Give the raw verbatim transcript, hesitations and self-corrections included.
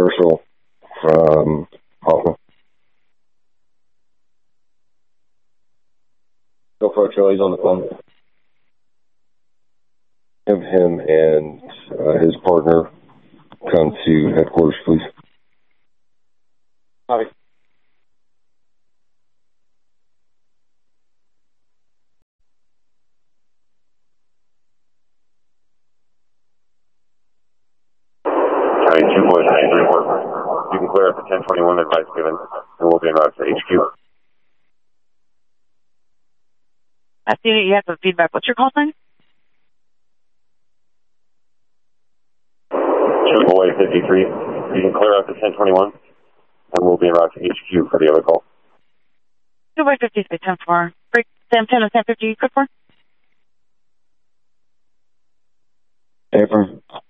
Herschel from Hoffman. Go for it, Charlie. He's on the phone. Have him and uh, his partner come to headquarters, please. Copy. County two boys, nine three report. You can clear up the ten twenty-one advice given, and we'll be en route to H Q. I see that you have some feedback. What's your call sign? Two boy fifty-three. You can clear out the ten twenty-one, and we'll be en route to H Q for the other call. Two by fifty-three, ten four. Break Sam ten and Sam fifty, good for? Affirm.